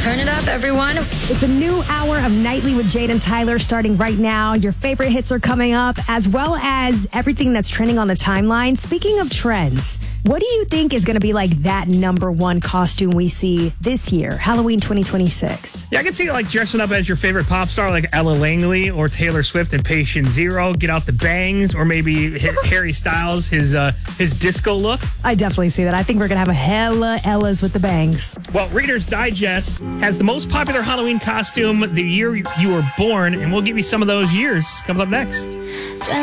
Turn it up, everyone. It's a new hour of Nightly with Jade and Tyler starting right now. Your favorite hits are coming up, as well as everything that's trending on the timeline. Speaking of trends, what do you think is going to be like that number one costume we see this year, Halloween 2026? Yeah, I can see like dressing up as your favorite pop star like Ella Langley or Taylor Swift in Patient Zero. Get out the bangs, or maybe Harry Styles, his disco look. I definitely see that. I think we're going to have a hella Ellas with the bangs. Well, Reader's Digest has the most popular Halloween costume the year you were born, and we'll give you some of those years. Comes up next.